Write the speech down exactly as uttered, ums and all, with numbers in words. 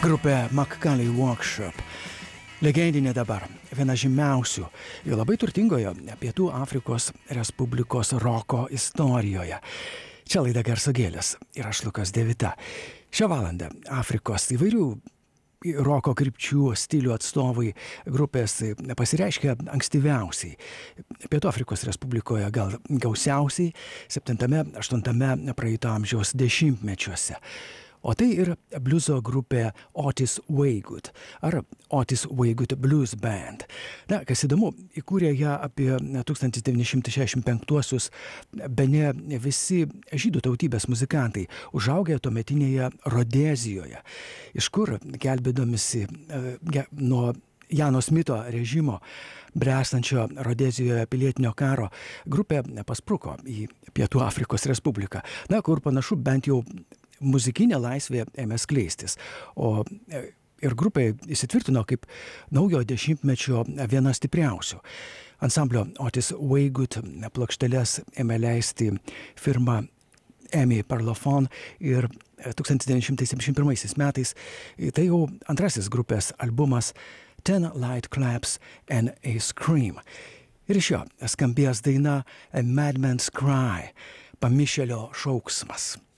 Grupė Macaulay Workshop. Legendinė dabar, viena žymiausių ir labai turtingoje Pietų Afrikos Respublikos roko istorijoje. Čia laida Garso gėlės ir aš Lukas Devita. Šią valandą Afrikos įvairių roko krypčių stilių atstovai grupės pasireiškia ankstyviausiai. Pietų Afrikos Respublikoje gal gausiausiai septintame aštuntame praeito amžiaus dešimtmečiuose. O tai ir bliuzo grupė Otis Waygood ar Otis Waygood Blues Band. Na, kas įdomu, įkūrė ją apie tūkstantis devyni šimtai šešiasdešimt penktuosius bene visi žydų tautybės muzikantai, užaugę tuometinėje Rodezijoje, iš kur gelbėdomisi e, nuo Jano Smito režimo bręstančio Rodezijoje pilietinio karo, grupė paspruko į Pietų Afrikos Respubliką, na, kur panašu bent jau muzikinė laisvė ėmė skleistis, o ir grupė įsitvirtino kaip naujo dešimtmečio viena stipriausių. Ansamblio Otis Waygood plokšteles ėmė leisti firma Emi Parlophone ir tūkstantis devyni šimtai septyniasdešimt pirmaisiais metais tai jau antrasis grupės albumas Ten Light Claps and a Scream. Ir iš jo skambės daina A Madman's Cry, pamišėlio šauksmas.